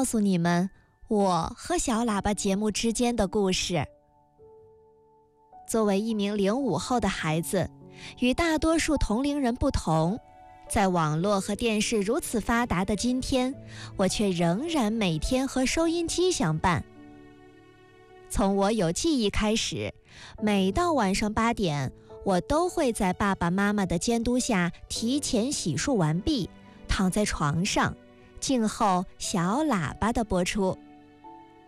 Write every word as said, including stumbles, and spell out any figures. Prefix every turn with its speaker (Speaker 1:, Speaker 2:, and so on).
Speaker 1: 诉你们我和小喇叭节目之间的故事。作为一名零五后的孩子，与大多数同龄人不同，在网络和电视如此发达的今天，我却仍然每天和收音机相伴。从我有记忆开始，每到晚上八点，我都会在爸爸妈妈的监督下提前洗漱完毕，躺在床上，静候小喇叭的播出。